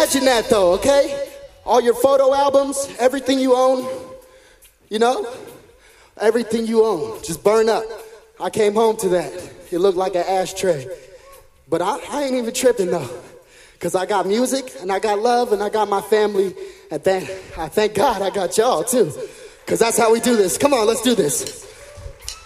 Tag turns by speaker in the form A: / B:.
A: imagine that though, okay? All your photo albums, everything you own, you know? Everything you own, just burn up. I came home to that. It looked like an ashtray. But I ain't even tripping though. Cause I got music and I got love and I got my family. And I thank God I got y'all too. Cause that's how we do this. Come on, let's do this.